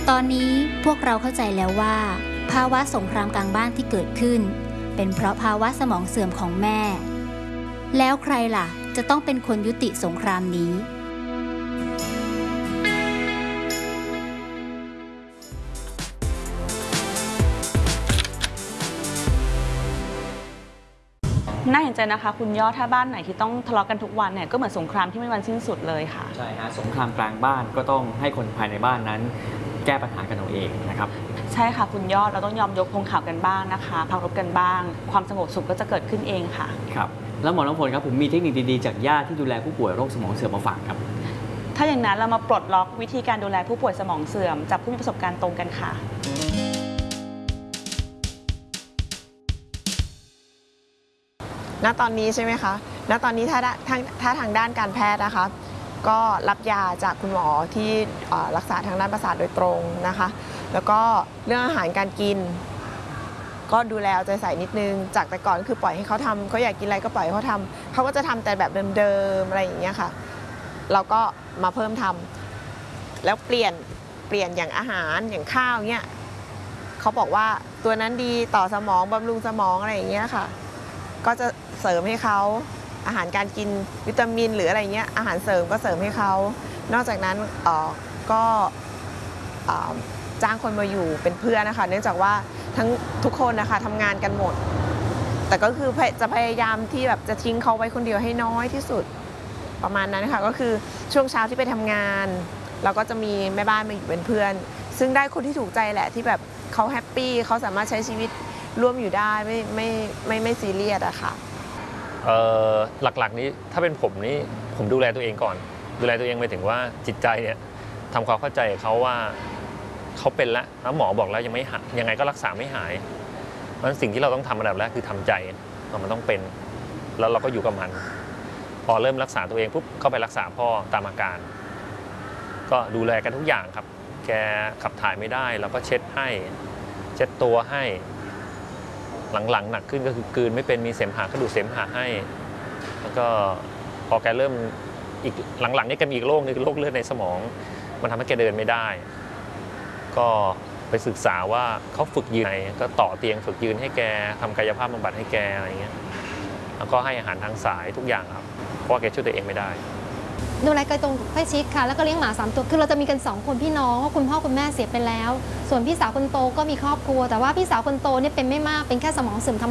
ตอนนี้พวกเราเข้าใจแล้วว่าภาวะสงครามกลางบ้านที่เกิดขึ้นเป็นเพราะภาวะสมองเสื่อมของแม่แล้วใครล่ะจะต้องเป็นคนยุติสงครามนี้น่าเห็นใจนะคะคุณยอดถ้าบ้านไหนที่ต้องทะเลาะกันทุกวันเนี่ยก็เหมือนสงครามที่ไม่มีวันสิ้นสุดเลยค่ะใช่ฮะสงครามกลางบ้านก็ต้องให้คนภายในบ้านนั้นแก้ปัญหากันเอาเองนะครับใช่ค่ะคุณยอดเราต้องยอมยกธงขาวกันบ้างนะคะพักรบกันบ้างความสงบสุขก็จะเกิดขึ้นเองค่ะครับแล้วหมอน้ำฝนครับผมมีเทคนิคดีๆจากญาติที่ดูแลผู้ป่วยโรคสมองเสื่อมมาฝากครับถ้าอย่างนั้นเรามาปลดล็อกวิธีการดูแลผู้ป่วยสมองเสื่อมจากผู้มีประสบการณ์ตรงกันค่ะณตอนนี้ใช่ไหมคะ ณตอนนี้ถ้าทางด้านการแพทย์นะคะก็รับยาจากคุณหมอที่รักษาทางด้านประสาทโดยตรงนะคะแล้วก็เรื่องอาหารการกินก็ดูแลเอาใจใส่นิดนึงจากแต่ก่อนคือปล่อยให้เขาทำเขาอยากกินอะไรก็ปล่อยให้เขาทำเขาก็จะทำแต่แบบเดิมๆอะไรอย่างเงี้ยค่ะเราก็มาเพิ่มทำแล้วเปลี่ยนอย่างอาหารอย่างข้าวเงี้ยเขาบอกว่าตัวนั้นดีต่อสมองบำรุงสมองอะไรอย่างเงี้ยค่ะก็จะเสริมให้เขาอาหารการกินวิตามินหรืออะไรเงี้ยอาหารเสริมก็เสริมให้เขานอกจากนั้นก็จ้างคนมาอยู่เป็นเพื่อนนะคะเนื่องจากว่าทั้งทุกคนนะคะทำงานกันหมดแต่ก็คือจะพยายามที่แบบจะทิ้งเขาไว้คนเดียวให้น้อยที่สุดประมาณนั้นค่ะก็คือช่วงเช้าที่ไปทำงานเราก็จะมีแม่บ้านมาอยู่เป็นเพื่อนซึ่งได้คนที่ถูกใจแหละที่แบบเขาแฮปปี้เขาสามารถใช้ชีวิตร่วมอยู่ได้ไม่ซีเรียสอะค่ะหลักๆนี้ถ้าเป็นผมนี่ผมดูแลตัวเองก่อนดูแลตัวเองไปถึงว่าจิตใจเนี่ยทำความเข้าใจเขาว่าเขาเป็นแล้วหมอบอกแล้วยังไม่หายยังไงก็รักษาไม่หายเพราะฉะนั้นสิ่งที่เราต้องทำอันดับแรกคือทำใจมันต้องเป็นแล้วเราก็อยู่กับมันพอเริ่มรักษาตัวเองปุ๊บก็ไปรักษาพ่อตามอาการก็ดูแลกันทุกอย่างครับแกขับถ่ายไม่ได้เราก็เช็ดให้เช็ดตัวให้หลังๆหนักขึ้นก็คือกลืนไม่เป็นมีเสมหะก็ดูดเสมหะให้แล้วก็พอแกเริ่มอีกหลังๆนี่แกมีอีกโรคนึงโรคเลือดในสมองมันทำให้แกเดินไม่ได้ก็ไปศึกษาว่าเขาฝึกยืนไงก็ต่อเตียงฝึกยืนให้แกทำกายภาพบำบัดให้แกอะไรเงี้ยแล้วก็ให้อาหารทางสายทุกอย่างครับเพราะแกช่วยตัวเองไม่ได้ดูแลไกลตรงใกล้ชิดค่ะแล้วก็เลี้ยงหมา3 ตัวคือเราจะมีกัน2 คนพี่น้องคุณพ่อคุณแม่เสียไปแล้วส่วนพี่สาวคนโตก็มีครอบครัวแต่ว่าพี่สาวคนโตเนี่ยเป็นไม่มากเป็นแค่สมองเสื่อมธรรม